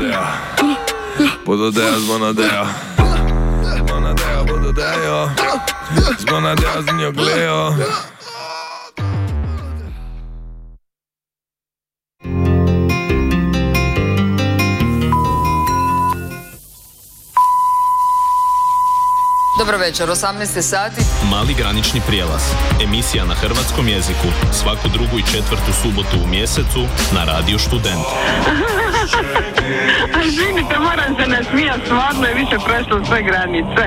Bonadea, Bonadea, Bonadea, Bonadea, Bonadea, Bonadea, Zinjo Gleo. Dobro večer, 18 sati. Mali granični prijelaz. Emisija na hrvatskom jeziku. Svaku drugu i četvrtu subotu u mjesecu na Radiju Student. A živite, moram se nasmijati, stvarno je više prešlo sve granice.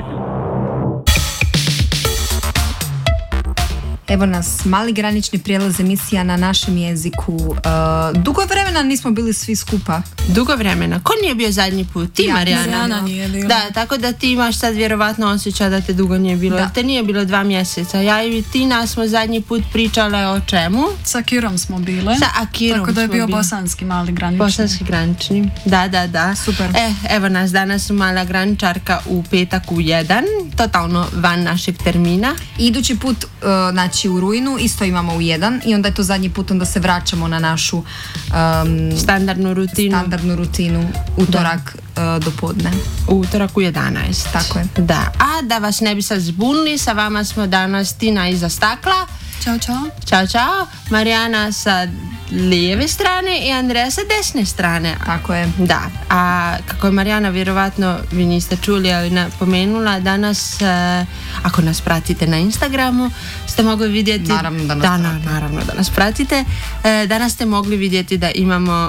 Evo nas, Mali granični prijelaz, emisija na našem jeziku. Dugo vremena nismo bili svi skupa. Dugo vremena. Ko nije bio zadnji put? Ti, Marijana nije bila. Da, tako da ti imaš sad vjerovatno osjećaj da te dugo nije bilo. Da. Te nije bilo 2 mjeseca. Ja i Tina smo zadnji put pričale o čemu? Sa Akirom smo bile. Sa Akirom. Tako da je bio bosanski mali granični. Bosanski granični. Da. Super. Evo nas danas mala graničarka u petak u 1. Totalno van našeg termina. Idući put, znači u rujnu, isto imamo u 1 i onda je to zadnji put, onda se vraćamo na našu standardnu rutinu utorak do podne. Utorak u 11. Tako je. Da. A da vas ne bi sad zbunili, sa vama smo danas Tina iza stakla. Ćao. Marijana sa lijeve strane i Andreja sa desne strane. Tako je. Da. A kako je Marijana, vjerovatno vi niste čuli, ali napomenula, danas ako nas pratite na Instagramu ste mogli vidjeti, naravno da nas pratite, danas ste mogli vidjeti da imamo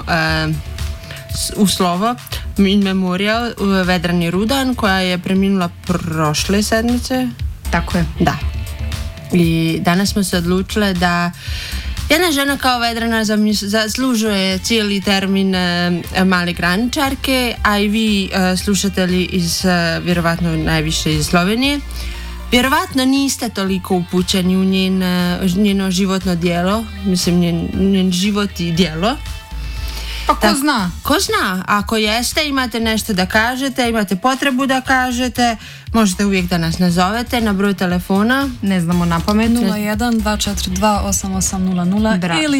u slovo in memorial Vedrani Rudan, koja je preminula prošle sedmice. Tako je. Da. I danas smo se odlučile da jedna žena kao Vedrana zaslužuje cijeli termin male graničarke, a i vi slušatelji iz, vjerovatno najviše iz Slovenije, vjerovatno niste toliko upućeni u njeno životno djelo, mislim njen život i djelo. Pa ko zna? Ko zna? Ako jeste, imate nešto da kažete, imate potrebu da kažete, možete uvijek da nas nazovete na broj telefona. Ne znamo na pamet. 01 242 8800 ili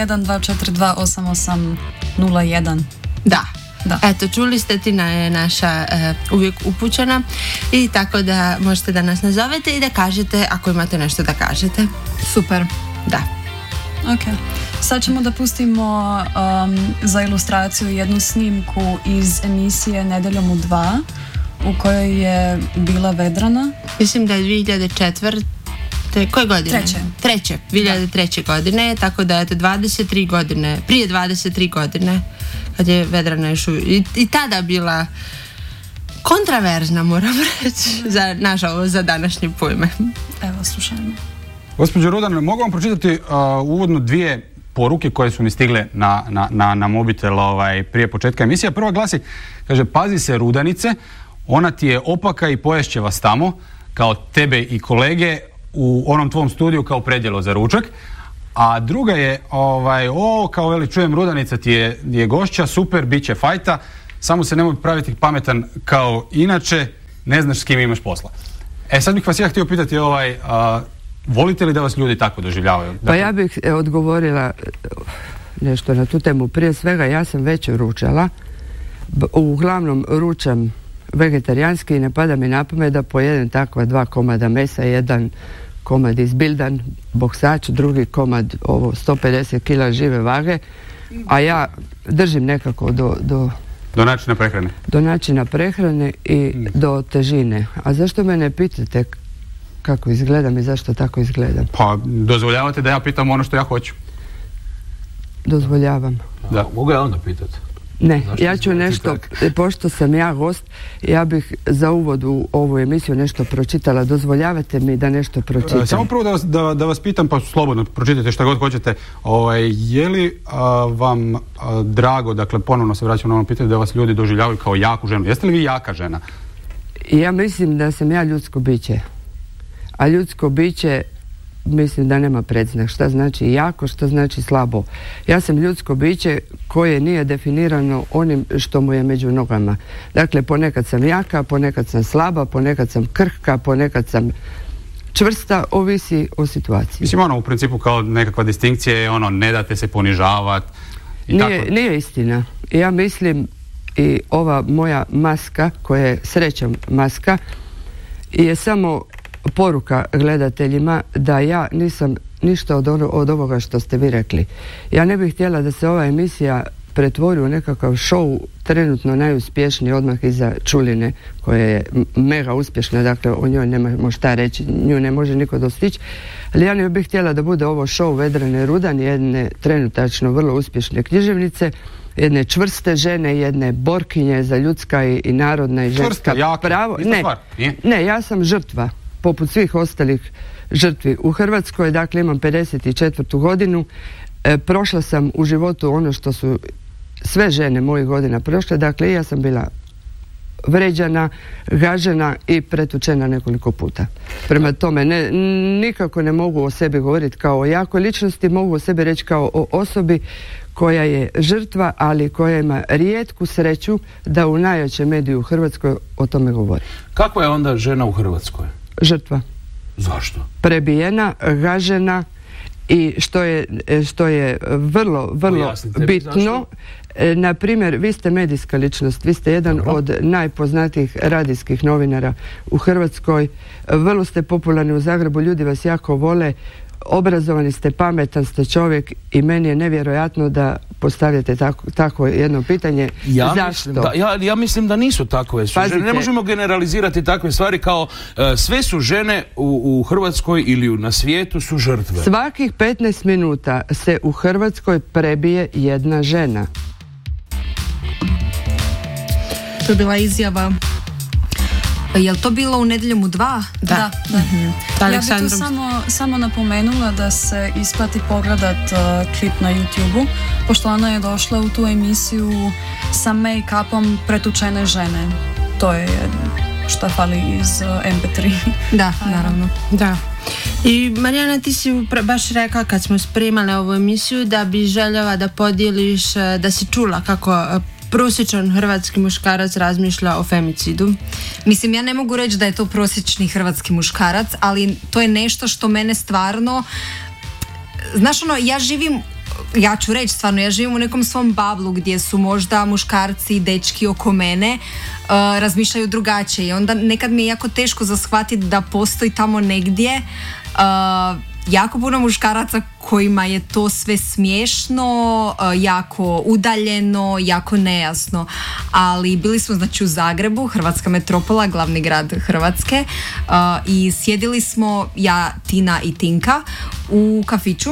01 242 8801. Da. Eto, čuli ste, Tina je naša uvijek upućena i tako da možete da nas nazovete i da kažete ako imate nešto da kažete. Super. Da. Ok. Sad ćemo da pustimo za ilustraciju jednu snimku iz emisije Nedeljom u 2 u kojoj je bila Vedrana. Mislim da je 2004. Koje godine? Treće. 2003. godine, tako da je to 23 godine, prije 23 godine, kad je Vedrana još i tada bila kontraverzna, moram reći, za današnje pojme. Evo, slušajmo. Gospođo Rudan, mogu vam pročitati uvodno 2 poruke koje su mi stigle na mobitel prije početka emisije. Prva glasi, kaže, pazi se Rudanice, ona ti je opaka i poješće vas tamo, kao tebe i kolege u onom tvom studiju kao predjelo za ručak. A druga je, kao veli, čujem Rudanica ti je gošća, super, bit će fajta, samo se nemoj praviti pametan kao inače, ne znaš s kim imaš posla. Sad bih vas ja htio pitati, volite li da vas ljudi tako doživljavaju? Pa ja bih odgovorila nešto na tu temu. Prije svega, ja sam već ručala. Uglavnom ručam vegetarijanski i ne pada mi na pamet da pojedem takva 2 komada mesa, jedan komad izbildan boksač, drugi komad 150 kila žive vage, a ja držim nekako do načina prehrane. Do načina prehrane i do težine. A zašto me ne pitate kako izgledam i zašto tako izgledam? Pa dozvoljavate da ja pitam ono što ja hoću? Dozvoljavam. Da. Mogu ja onda pitati? Ne, ja ću nešto, pošto sam ja gost, ja bih za uvod u ovu emisiju nešto pročitala. Dozvoljavate mi da nešto pročitam? Samo prvo da vas pitam, pa slobodno pročitajte šta god hoćete. Je li vam drago, dakle ponovno se vraćam na ono pitanje, da vas ljudi doživljavaju kao jaku ženu? Jeste li vi jaka žena? Ja mislim da sam ja ljudsko biće. A ljudsko biće mislim da nema predznak. Šta znači jako, šta znači slabo. Ja sam ljudsko biće koje nije definirano onim što mu je među nogama. Dakle, ponekad sam jaka, ponekad sam slaba, ponekad sam krhka, ponekad sam čvrsta, ovisi o situaciji. Mislim, u principu kao nekakva distinkcija je ne date se ponižavati. Nije istina. Ja mislim, i ova moja maska, koja je srećom maska, je samo poruka gledateljima da ja nisam ništa od ovoga što ste vi rekli. Ja ne bih htjela da se ova emisija pretvori u nekakav show, trenutno najuspješniji odmah iza Čuline, koja je mega uspješna, dakle o njoj nemamo šta reći, nju ne može niko dostići, ali ja ne bih htjela da bude ovo show Vedrane Rudan, jedne trenutačno vrlo uspješne književnice, jedne čvrste žene, jedne borkinje za ljudska i narodna i ženska pravo. Ne, ja sam žrtva, poput svih ostalih žrtvi u Hrvatskoj, dakle imam 54. godinu, prošla sam u životu ono što su sve žene mojih godina prošle, dakle ja sam bila vređana, gažena i pretučena nekoliko puta. Prema tome, nikako ne mogu o sebi govoriti kao o jakoj ličnosti, mogu o sebi reći kao o osobi koja je žrtva, ali koja ima rijetku sreću da u najjačem mediju u Hrvatskoj o tome govori. Kakva je onda žena u Hrvatskoj? Žrtva. Zašto? Prebijena, gažena i što je vrlo bitno, na primjer, vi ste medijska ličnost, vi ste jedan od najpoznatijih radijskih novinara u Hrvatskoj, vrlo ste popularni u Zagrebu, ljudi vas jako vole, obrazovani ste, pametan ste čovjek i meni je nevjerojatno da postavljate tako jedno pitanje. Zašto? Ja mislim da nisu takve su žene. Ne možemo generalizirati takve stvari kao sve su žene u Hrvatskoj ili na svijetu su žrtve. Svakih 15 minuta se u Hrvatskoj prebije jedna žena. To je bila izjava. Je li to bilo u Nedjeljom u 2? Da. Ja bih tu samo napomenula da se isplati pogledat klip na YouTube-u, pošto ona je došla u tu emisiju sa make-upom pretučene žene. To je šta fali iz MP3. Da, naravno. Da. I Marijana, ti si baš rekla kad smo spremali ovu emisiju da bi željela da podijeliš, da si čula kako prosječan hrvatski muškarac razmišlja o femicidu. Mislim, ja ne mogu reći da je to prosječni hrvatski muškarac, ali to je nešto što mene stvarno... Znaš, ja ću reći stvarno, ja živim u nekom svom bablu gdje su možda muškarci i dečki oko mene razmišljaju drugačije i onda nekad mi je jako teško za shvatiti da postoji tamo negdje jako puno muškaraca kojima je to sve smiješno, jako udaljeno, jako nejasno. Ali bili smo znači u Zagrebu, hrvatska metropola, glavni grad Hrvatske, i sjedili smo ja, Tina i Tinka u kafiću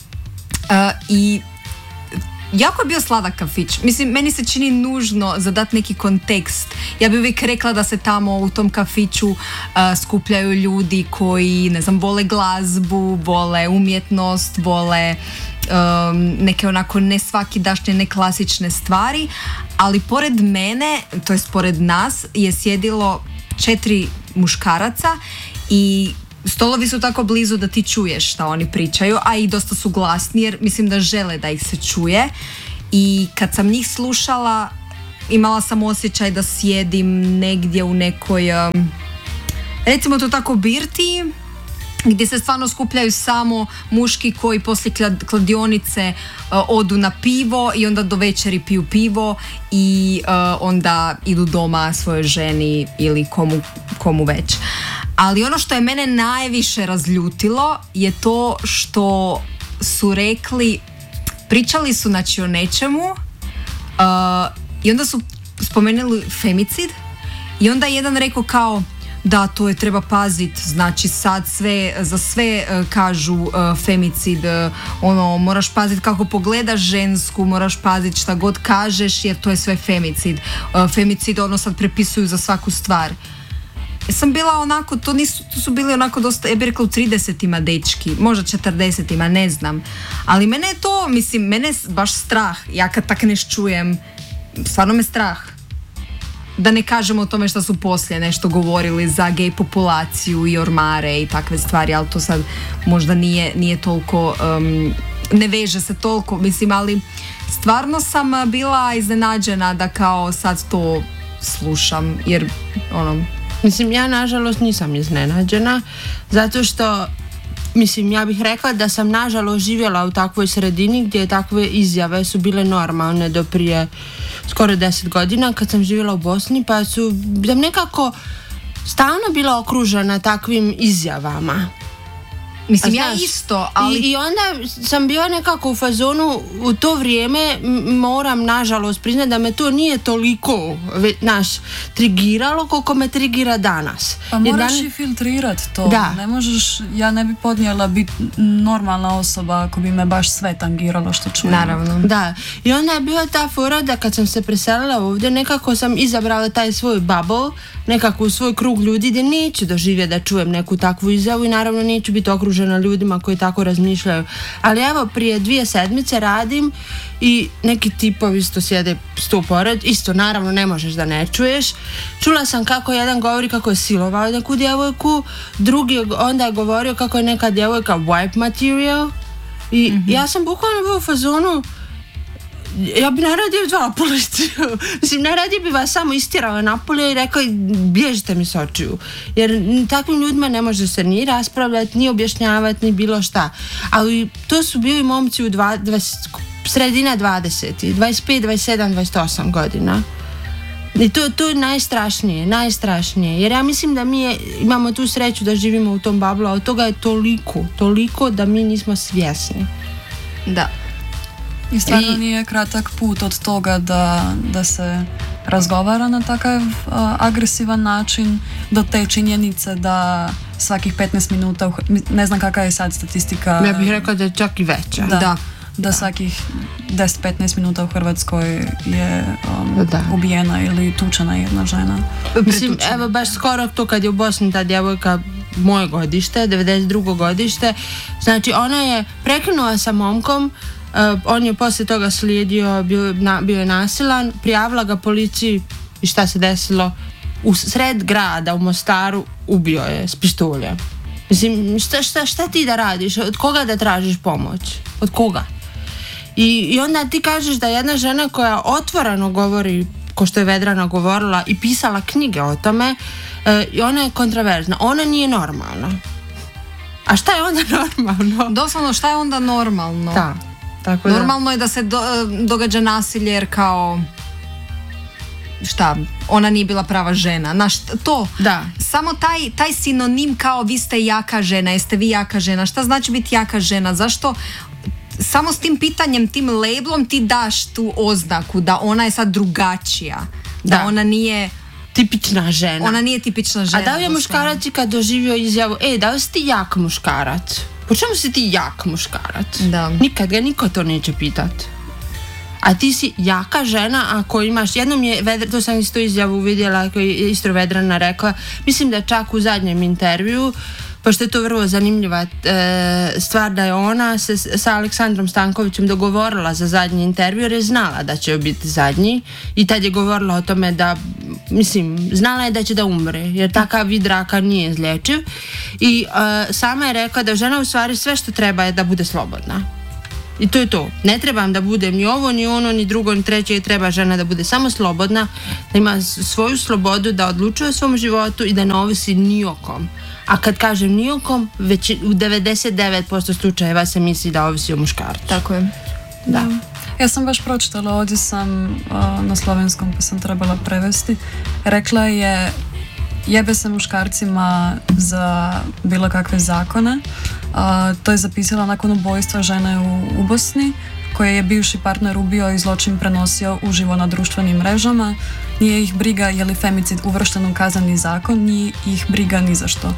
i jako je bio sladak kafić. Mislim, meni se čini nužno za dat neki kontekst. Ja bih uvijek rekla da se tamo u tom kafiću skupljaju ljudi koji, ne znam, vole glazbu, vole umjetnost, vole neke onako ne svakidašnje, ne klasične stvari, ali pored mene, to jest pored nas, je sjedilo 4 muškaraca i stolovi su tako blizu da ti čuješ šta oni pričaju, a i dosta su glasni jer mislim da žele da ih se čuje. I kad sam njih slušala, imala sam osjećaj da sjedim negdje u nekoj, recimo to tako, birtiji, gdje se stvarno skupljaju samo muški koji poslije kladionice odu na pivo i onda do večeri piju pivo i onda idu doma svojoj ženi ili komu već. Ali ono što je mene najviše razljutilo je to što su rekli, pričali su znači o nečemu i onda su spomenuli femicid i onda je jedan rekao kao da to je treba paziti, znači sad za sve kažu femicid, ono moraš paziti kako pogledaš žensku, moraš paziti šta god kažeš jer to je sve femicid. Femicid ono sad prepisuju za svaku stvar. Sam bila onako, to su bili onako dosta, ja bih rekla u 30-ima dečki, možda 40-ima, ne znam. Ali mene je to, mislim, mene je baš strah. Ja kad tak nešto čujem, stvarno me strah. Da ne kažemo o tome što su poslije nešto govorili za gej populaciju i ormare i takve stvari, ali to sad možda nije toliko, ne veže se toliko, mislim, ali stvarno sam bila iznenađena da kao sad to slušam, jer ono... Mislim, ja nažalost nisam iznenađena, zato što, mislim, ja bih rekla da sam nažalost živjela u takvoj sredini gdje takve izjave su bile normalne do prije skoro 10 godina kad sam živjela u Bosni, pa su nekako stalno bila okružena takvim izjavama. Mislim, ja isto, ali... I onda sam bila nekako u fazonu, u to vrijeme moram nažalost priznati da me to nije toliko trigiralo koliko me trigira danas. Pa moraš i filtrirati to. Da. Ne možeš, ja ne bi podnijela biti normalna osoba ako bi me baš sve tangiralo što čujem. Naravno. Da. I onda je bila ta fora da kad sam se preselila ovdje, nekako sam izabrala taj svoj bubble, nekako u svoj krug ljudi gdje neću doživjeti da čujem neku takvu izjavu i naravno neću biti okružena ljudima koji tako razmišljaju. Ali evo, prije 2 sedmice radim i neki tipovi isto sjede sto pored, isto naravno ne možeš da ne čuješ. Čula sam kako jedan govori kako je silovao neku djevojku, drugi onda je govorio kako je neka djevojka wipe material i ja sam bukvalno bila u fazonu, ja bi najradije zvala policiju. Mislim, najradije bi vas samo istirala napolje i rekla bježite mi s očiju. Jer takvim ljudima ne može se ni raspravljati, ni objašnjavati, ni bilo šta. Ali to su bili momci u sredina 20, 25, 27, 28 godina. I to je najstrašnije. Jer ja mislim da mi imamo tu sreću da živimo u tom bablu, a od toga je toliko da mi nismo svjesni. Da. I stvarno nije kratak put od toga da se razgovara na takav agresivan način do te činjenice da svakih 15 minuta, ne znam kakva je sad statistika. Ja bih rekla da je čak i veća. Da svakih 10-15 minuta u Hrvatskoj je ubijena ili tučena jedna žena. Mislim, evo baš skoro to kad je u Bosni ta djevojka moje godište, 92. godište, znači ona je prekinula sa momkom, on je poslije toga slijedio, bio je nasilan, prijavila ga policiji i šta se desilo? U sred grada u Mostaru ubio je s pištoljem. Mislim, šta ti da radiš? Od koga da tražiš pomoć? Od koga? I onda ti kažeš da jedna žena koja otvoreno govori, ko što je Vedrana govorila i pisala knjige o tome, i ona je kontraverzna, ona nije normalna. A šta je onda normalno? Doslovno, šta je onda normalno? Da. Tako normalno je da se događa nasilje jer kao ona nije bila prava žena. Samo taj sinonim kao vi ste jaka žena, jeste vi jaka žena, šta znači biti jaka žena, zašto samo s tim pitanjem, tim lablom ti daš tu oznaku da ona je sad drugačija, da ona nije tipična žena. Ona nije tipična žena. A da li je muškarac kad doživio izjavu, da li si ti jak muškarac? Po čemu si ti jak muškarac? Da. Nikad ga niko to neće pitat. A ti si jaka žena ako imaš, jednom je, to sam isto izjavu vidjela, koju je isto Vedrana rekla, mislim da čak u zadnjem intervju, pošto je to vrlo zanimljiva stvar, da je ona se sa Aleksandrom Stankovićem dogovorila za zadnji intervju jer je znala da će biti zadnji i tad je govorila o tome da, mislim, znala je da će da umre jer takav vid raka nije izlječiv i sama je rekla da žena u stvari sve što treba je da bude slobodna. I to je to. Ne trebam da budem ni ovo, ni ono, ni drugo, ni treće. Treba žena da bude samo slobodna, da ima svoju slobodu, da odlučuje o svom životu i da ne ovisi ni o kom. A kad kažem ni o kom, već u 99% slučajeva se misli da ovisi o muškarcu. Tako je. Da. Ja sam baš pročitala, ovdje sam na slovenskom pa sam trebala prevesti. Rekla je jebe se muškarcima za bilo kakve zakone. To je zapisala nakon ubojstva žene u Bosni koje je bivši partner ubio i zločin prenosio uživo na društvenim mrežama. Nije ih briga je li femicid uvršten u kazneni zakon, nije ih briga ni za što.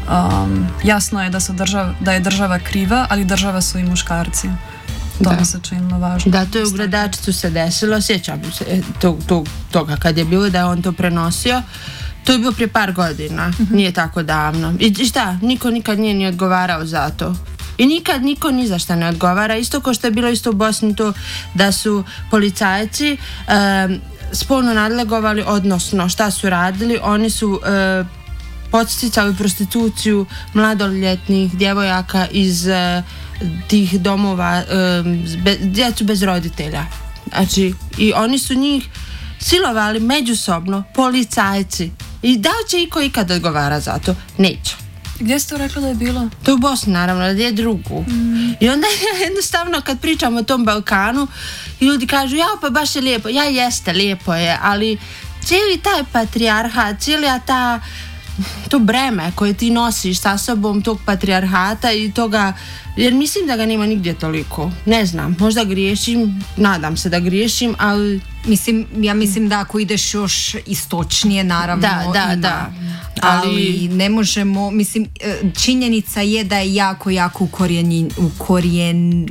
Jasno je da je država kriva, ali država su i muškarci. To mi se činilo važno. Da, to je u Gradačcu se desilo, sjećam se toga kad je bilo da je on to prenosio. To je bilo prije par godina, nije tako davno. I šta, niko nikad nije ni odgovarao za to. I nikad niko ni za šta ne odgovara. Isto kao što je bilo isto u Bosni to da su policajci spolno nadlegovali, odnosno šta su radili, oni su podsticali prostituciju mladoljetnih djevojaka iz tih domova, djecu bez roditelja. Znači, i oni su njih silovali međusobno, policajci. I da li će iko ikad odgovara za to? Neće. Gdje ste to rekla da je bilo? To je u Bosni, naravno, gdje je drugu. I onda jednostavno kad pričam o tom Balkanu, ljudi kažu, ja pa baš je lijepo. Ja jeste, lijepo je, ali cijeli taj patrijarhat, cijela to breme koje ti nosiš sa sobom, tog patrijarhata i toga, jer mislim da ga nema nigdje toliko. Ne znam, možda griješim, nadam se da griješim, ali... Ja mislim da ako ideš još istočnije, naravno da. Ali ne možemo, mislim, činjenica je da je jako ukorijenjen.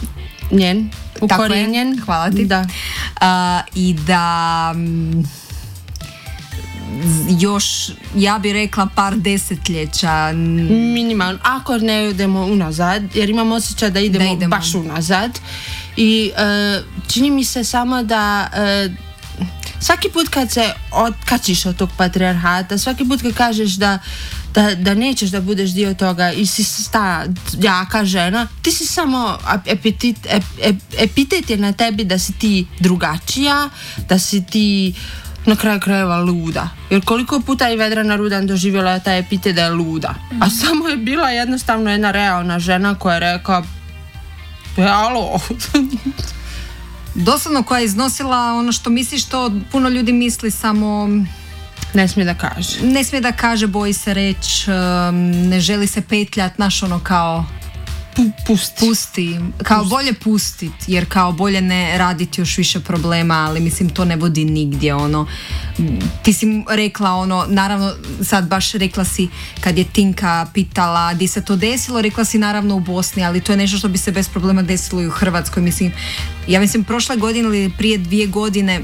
Hvala ti. Da. I da još, ja bih rekla, par desetljeća. Minimalno, ako ne idemo unazad, jer imam osjećaj da idemo baš unazad. I čini mi se samo da svaki put kad se otkačiš od tog patrijarhata, svaki put kad kažeš da nećeš da budeš dio toga i si ta jaka žena, ti si samo epitet je na tebi da si ti drugačija, da si ti na kraju krajeva luda. Jer koliko puta je Vedrana Rudan doživjela taj epitet da je luda. A samo je bila jednostavno jedna realna žena koja je rekla alo. Doslovno koja je iznosila ono što misli, što puno ljudi misli, samo ne smije da kaže. Ne smije da kaže, boji se reći, ne želi se petljati, znaš, ono kao pusti, kao bolje pustit, jer kao bolje ne raditi još više problema, ali mislim to ne vodi nigdje, ono. Ti si rekla, ono, naravno sad baš rekla si kad je Tinka pitala di se to desilo, rekla si naravno u Bosni, ali to je nešto što bi se bez problema desilo i u Hrvatskoj. Mislim, ja mislim prošle godine ili prije 2 godine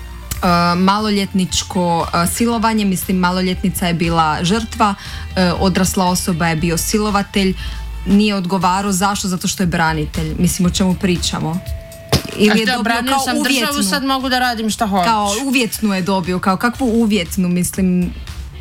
maloljetničko silovanje, mislim maloljetnica je bila žrtva, odrasla osoba je bio silovatelj, nije odgovarao. Zašto? Zato što je branitelj. Mislim, o čemu pričamo? Ili je dobio kao sam uvjetnu državu, sad mogu da radim šta hoćeš. Kao uvjetnu je dobio, kao kakvu uvjetnu, mislim.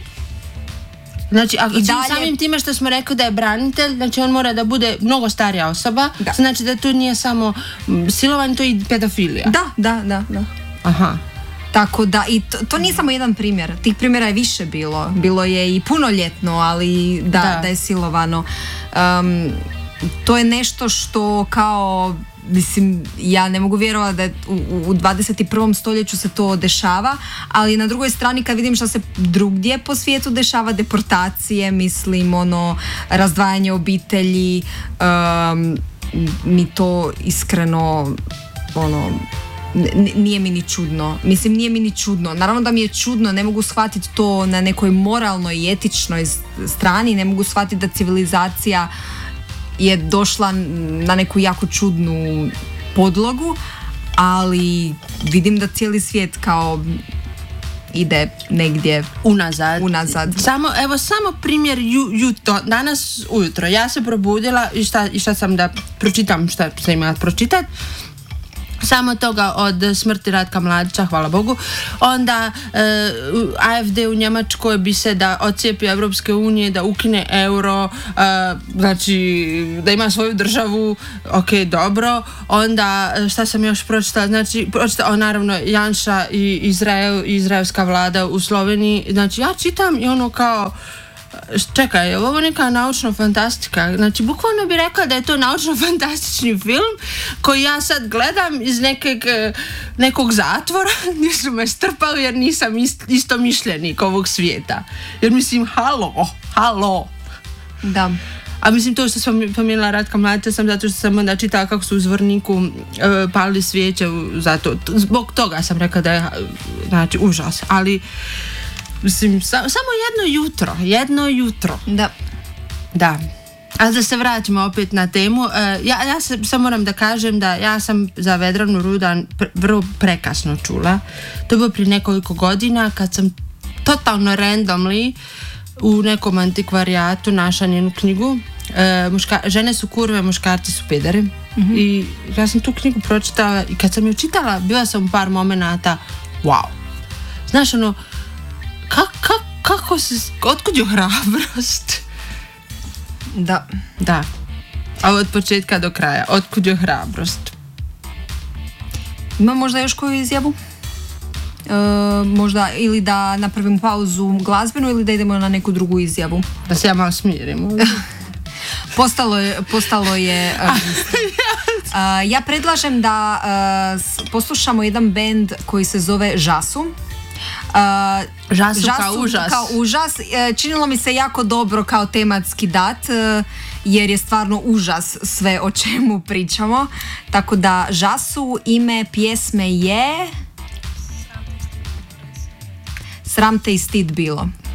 Znači, samim time što smo rekli da je branitelj, znači on mora da bude mnogo starija osoba, znači da to nije samo silovanje, to je i pedofilija. Da. Aha. Tako da, i to nije samo jedan primjer, tih primjera je više bilo. Bilo je i punoljetno, ali da je silovano. To je nešto što kao, mislim, ja ne mogu vjerovati da u 21. stoljeću se to dešava, ali na drugoj strani kad vidim što se drugdje po svijetu dešava, deportacije, mislim, ono, razdvajanje obitelji, mi to iskreno, ono, nije mi ni čudno. Mislim, nije mi ni čudno. Naravno da mi je čudno, ne mogu shvatiti to na nekoj moralnoj i etičnoj strani, ne mogu shvatiti da civilizacija je došla na neku jako čudnu podlogu, ali vidim da cijeli svijet kao ide negdje unazad. Samo primjer danas ujutro ja se probudila i šta sam da pročitam šta sam imala pročitat. Samo toga od smrti Ratka Mladića, hvala Bogu. Onda AfD u Njemačkoj bi se da odcijepi Evropske unije, da ukine euro, znači da ima svoju državu, ok, dobro. Onda šta sam još pročitala, znači naravno Janša i izraelska vlada u Sloveniji, znači ja čitam i ono kao čekaj, je ovo neka naučno fantastika? Znači, bukvalno bi rekla da je to naučno fantastični film koji ja sad gledam iz nekog zatvora gdje su me strpali jer nisam istomišljenik ovog svijeta. Jer mislim, halo. Da. A mislim, to što sam pomenula Ratka Mladića sam zato što sam onda čitala kako su u Zvorniku palili svijeće, zbog toga sam rekla da je, znači, užas. Ali mislim, samo jedno jutro. Da. A da se vratimo opet na temu, ja se samo moram da kažem da ja sam za Vedranu Rudan vrlo prekasno čula. To je bilo prije nekoliko godina kad sam totalno randomly u nekom antikvarijatu našla njenu knjigu. Žene su kurve, muškarci su pederi. I ja sam tu knjigu pročitala i kad sam ju čitala bila sam u par momenata wow. Znaš, ono, kako se, otkud je hrabrost? Da. A od početka do kraja, otkud je hrabrost? Ima možda još koju izjavu? možda ili da napravimo pauzu glazbenu ili da idemo na neku drugu izjavu. Da se ja malo smirim. Postalo je ja predlažem da poslušamo jedan bend koji se zove Žasu. Žasu kao užas. Činilo mi se jako dobro kao tematski dat, jer je stvarno užas sve o čemu pričamo. Tako da Žasu, ime pjesme je Sram te i stid bilo.